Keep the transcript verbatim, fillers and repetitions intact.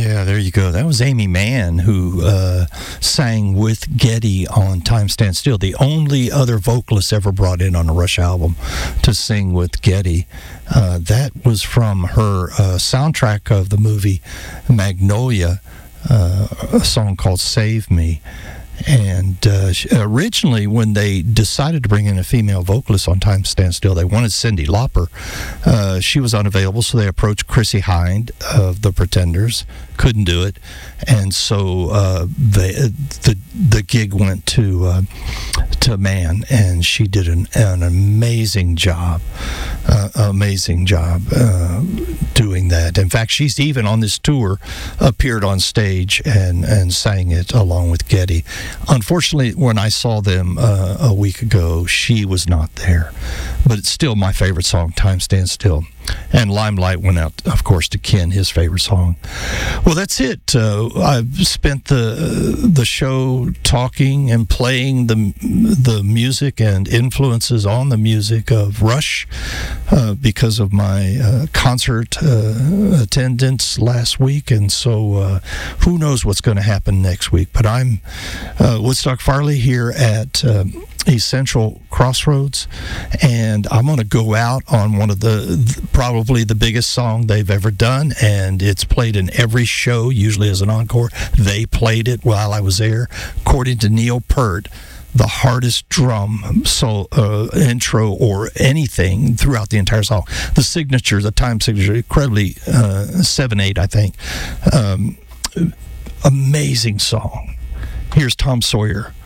Yeah, there you go. That was Amy Mann who uh, sang with Geddy on Time Stand Still, the only other vocalist ever brought in on a Rush album to sing with Geddy. Uh, that was from her uh, soundtrack of the movie Magnolia, uh, a song called Save Me. And uh, originally, when they decided to bring in a female vocalist on Time Stand Still, they wanted Cyndi Lauper. Uh, she was unavailable, so they approached Chrissie Hynde of the Pretenders. Couldn't do it, and so uh, they, the the gig went to uh, to Mann, and she did an, an amazing job, uh, amazing job uh, doing that. In fact, she's even on this tour appeared on stage and and sang it along with Geddy. Unfortunately, when I saw them uh, a week ago, she was not there. But it's still my favorite song, Time Stands Still. And Limelight went out, of course, to Ken, his favorite song. Well, that's it. Uh, I've spent the the show talking and playing the the music and influences on the music of Rush uh, because of my uh, concert uh, attendance last week. And so uh, who knows what's going to happen next week. But I'm uh, Woodstock Farley here at Uh, Essential Crossroads, and I'm going to go out on one of the probably the biggest song they've ever done, and it's played in every show, usually as an encore. They played it while I was there. According to Neil Peart, the hardest drum so uh, intro or anything throughout the entire song. The signature, the time signature, incredibly uh, seven eight, I think. Um, amazing song. Here's Tom Sawyer